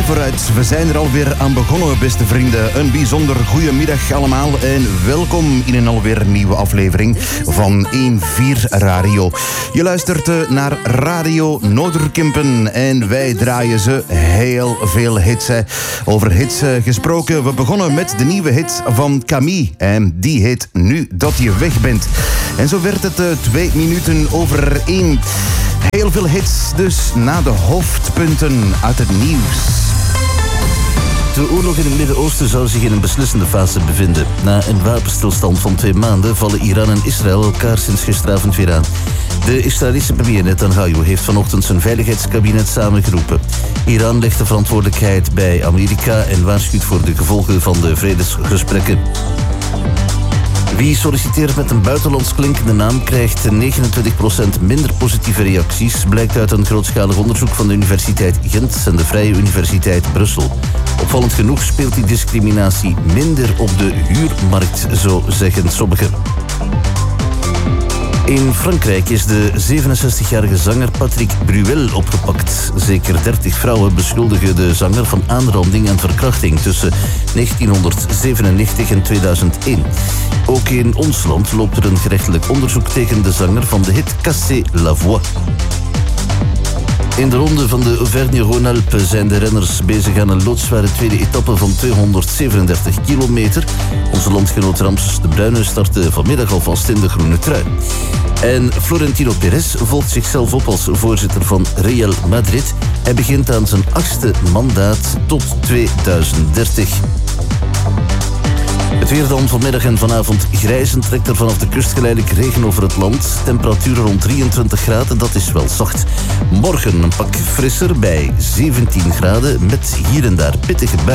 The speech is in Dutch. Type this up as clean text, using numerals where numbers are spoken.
vooruit. We zijn er alweer aan begonnen, beste vrienden. Een bijzonder goedemiddag allemaal en welkom in een alweer nieuwe aflevering van 1-4 Radio. Je luistert naar Radio Noorderkempen en wij draaien ze heel veel hits. Over hits gesproken, we begonnen met de nieuwe hit van Camille. En die heet Nu dat je weg bent. En zo werd het 2 minuten over 1. Heel veel hits dus na de hoofdpunten uit het nieuws. De oorlog in het Midden-Oosten zou zich in een beslissende fase bevinden. Na een wapenstilstand van 2 maanden vallen Iran en Israël elkaar sinds gisteravond weer aan. De Israëlische premier Netanyahu heeft vanochtend zijn veiligheidskabinet samengeroepen. Iran legt de verantwoordelijkheid bij Amerika en waarschuwt voor de gevolgen van de vredesgesprekken. Wie solliciteert met een buitenlands klinkende naam krijgt 29% minder positieve reacties, blijkt uit een grootschalig onderzoek van de Universiteit Gent en de Vrije Universiteit Brussel. Opvallend genoeg speelt die discriminatie minder op de huurmarkt, zo zeggen sommigen. In Frankrijk is de 67-jarige zanger Patrick Bruel opgepakt. Zeker 30 vrouwen beschuldigen de zanger van aanranding en verkrachting tussen 1997 en 2001. Ook in ons land loopt er een gerechtelijk onderzoek tegen de zanger van de hit Cassez la Voix. In de ronde van de Auvergne-Rhône-Alpes zijn de renners bezig aan een loodzware tweede etappe van 237 kilometer. Onze landgenoot Ramses de Bruyne startte vanmiddag alvast in de groene trui. En Florentino Perez volgt zichzelf op als voorzitter van Real Madrid. Hij begint aan zijn 8e mandaat tot 2030. Het weer dan vanmiddag en vanavond grijs en trekt er vanaf de kust geleidelijk regen over het land. Temperaturen rond 23 graden, dat is wel zacht. Morgen een pak frisser bij 17 graden met hier en daar pittige buien.